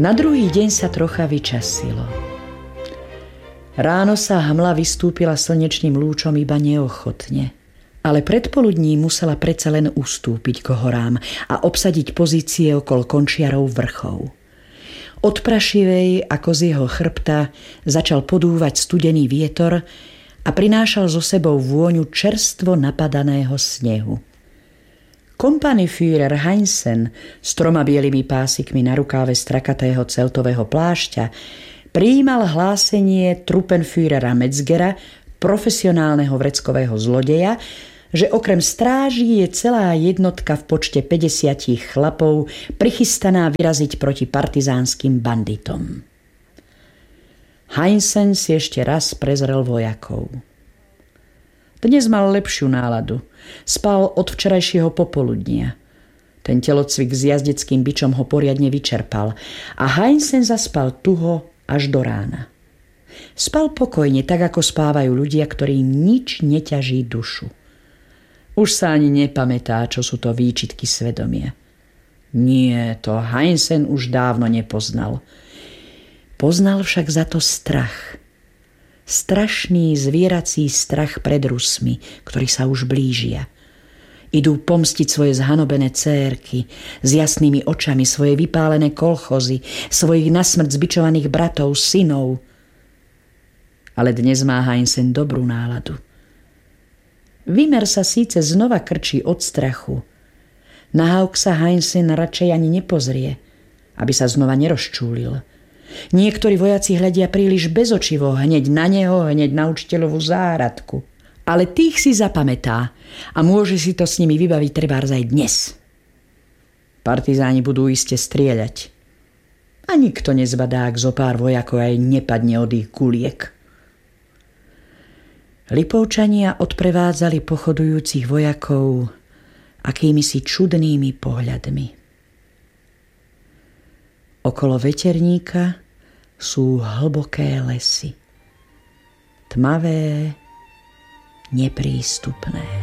Na druhý deň sa trocha vyčasilo. Ráno sa hmla vystúpila slnečným lúčom iba neochotne, ale predpoludním musela predsa len ustúpiť k horám a obsadiť pozície okolo končiarov vrchov. Od prašivej, ako z jeho chrbta, začal podúvať studený vietor a prinášal so sebou vôňu čerstvo napadaného snehu. Kompaniführer Heinsen s 3 bielými pásikmi na rukáve strakatého celtového plášťa prijímal hlásenie Truppenführera Metzgera, profesionálneho vreckového zlodeja, že okrem stráží je celá jednotka v počte 50 chlapov prichystaná vyraziť proti partizánskym banditom. Heinsen si ešte raz prezrel vojakov. Dnes mal lepšiu náladu. Spal od včerajšieho popoludnia. Ten telocvik s jazdeckým bičom ho poriadne vyčerpal a Heinsen zaspal tuho až do rána. Spal pokojne, tak ako spávajú ľudia, ktorým nič neťaží dušu. Už sa ani nepamätá, čo sú to výčitky svedomia. Nie, to Heinsen už dávno nepoznal. Poznal však za to strach. Strašný zvierací strach pred Rusmi, ktorí sa už blížia. Idú pomstiť svoje zhanobené cérky, s jasnými očami svoje vypálené kolchozy, svojich nasmrť zbičovaných bratov, synov. Ale dnes má Heinsen dobrú náladu. Vymer sa síce znova krčí od strachu. Na Haug sa Heinsen radšej ani nepozrie, aby sa znova nerozčúlil. Niektorí vojaci hľadia príliš bezočivo, hneď na neho, hneď na učiteľovú záhradku. Ale tých si zapamätá a môže si to s nimi vybaviť trebárs aj dnes. Partizáni budú iste strieľať. A nikto nezbadá, ak zo pár vojakov aj nepadne od ich kuliek. Lipovčania odprevádzali pochodujúcich vojakov akýmisi čudnými pohľadmi. Okolo veterníka sú hlboké lesy. Tmavé, neprístupné.